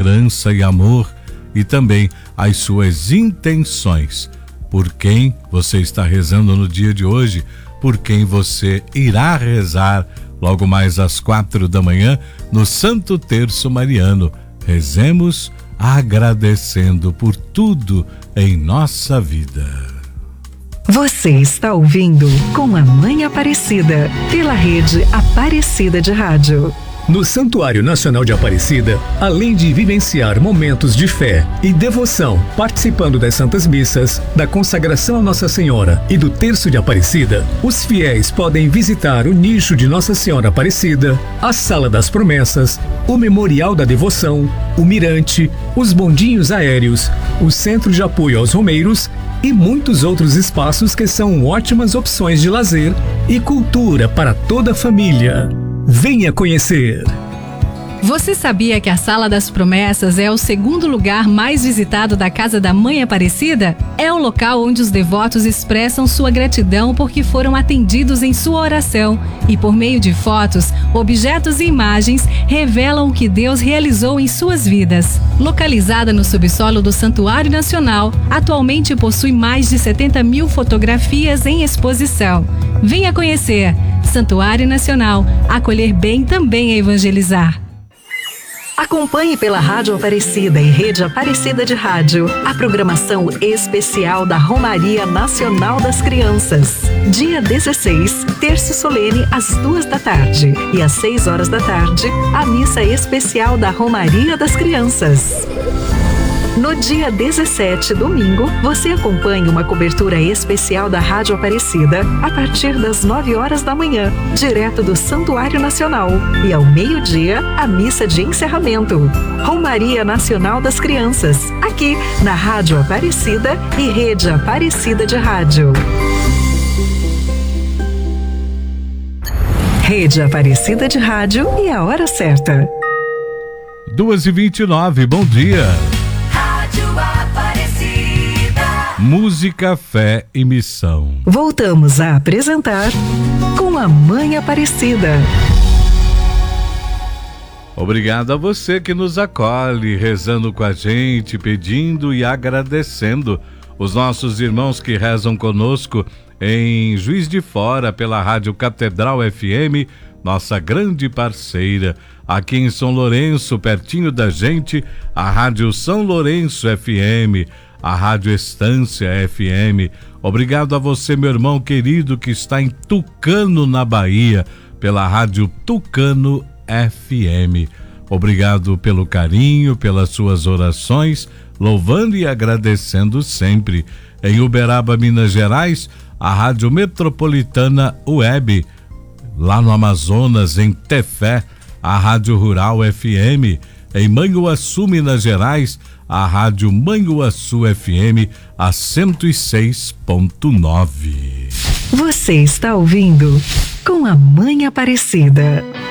esperança e amor e também as suas intenções. Por quem você está rezando no dia de hoje, por quem você irá rezar logo mais às 4 da manhã no Santo Terço Mariano. Rezemos agradecendo por tudo em nossa vida. Você está ouvindo Com a Mãe Aparecida, pela rede Aparecida de Rádio. No Santuário Nacional de Aparecida, além de vivenciar momentos de fé e devoção, participando das Santas Missas, da consagração a Nossa Senhora e do Terço de Aparecida, os fiéis podem visitar o nicho de Nossa Senhora Aparecida, a Sala das Promessas, o Memorial da Devoção, o Mirante, os bondinhos aéreos, o Centro de Apoio aos Romeiros e muitos outros espaços que são ótimas opções de lazer e cultura para toda a família. Venha conhecer! Você sabia que a Sala das Promessas é o segundo lugar mais visitado da Casa da Mãe Aparecida? É o local onde os devotos expressam sua gratidão porque foram atendidos em sua oração e, por meio de fotos, objetos e imagens, revelam o que Deus realizou em suas vidas. Localizada no subsolo do Santuário Nacional, atualmente possui mais de 70 mil fotografias em exposição. Venha conhecer! Santuário Nacional, acolher bem também é evangelizar. Acompanhe pela Rádio Aparecida e Rede Aparecida de Rádio a programação especial da Romaria Nacional das Crianças. Dia 16, terço solene às 2 da tarde e às 6 horas da tarde, a missa especial da Romaria das Crianças. No dia 17, domingo, você acompanha uma cobertura especial da Rádio Aparecida a partir das 9 horas da manhã, direto do Santuário Nacional. E ao meio-dia, a missa de encerramento. Romaria Nacional das Crianças, aqui na Rádio Aparecida e Rede Aparecida de Rádio. Rede Aparecida de Rádio e a hora certa. 2h29, bom dia. Música, fé e missão. Voltamos a apresentar Com a Mãe Aparecida. Obrigado a você que nos acolhe, rezando com a gente, pedindo e agradecendo. Os nossos irmãos que rezam conosco em Juiz de Fora pela Rádio Catedral FM, nossa grande parceira. Aqui em São Lourenço, pertinho da gente, a Rádio São Lourenço FM, a Rádio Estância FM. Obrigado a você, meu irmão querido, que está em Tucano, na Bahia, pela Rádio Tucano FM. Obrigado pelo carinho, pelas suas orações, louvando e agradecendo sempre. Em Uberaba, Minas Gerais, a Rádio Metropolitana Web. Lá no Amazonas, em Tefé, a Rádio Rural FM. Em Manhuaçu, Minas Gerais, a Rádio Manhuaçu FM, a 106.9. Você está ouvindo Com a Mãe Aparecida.